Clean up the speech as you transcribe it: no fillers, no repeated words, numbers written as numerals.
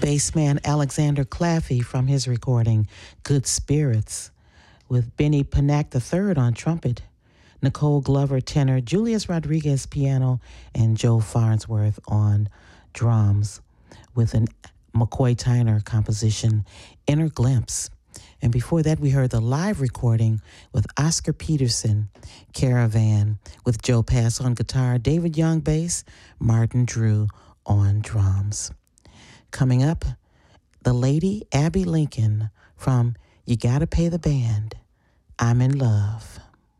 bassman Alexander Claffey from his recording Good Spirits, with Benny Panak III on trumpet, Nicole Glover tenor, Julius Rodriguez piano, and Joe Farnsworth on drums, with an McCoy Tyner composition, Inner Glimpse. And before that, we heard the live recording with Oscar Peterson, Caravan, with Joe Pass on guitar, David Young bass, Martin Drew on drums. Coming up, the lady Abby Lincoln from You Gotta Pay the Band, I'm in Love.